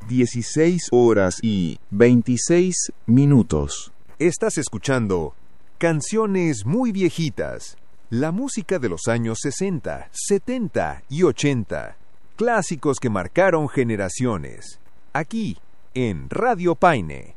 16 horas y 26 minutos. Estás escuchando Canciones Muy Viejitas, la música de los años 60, 70 y 80, clásicos que marcaron generaciones, aquí en Radio Paine.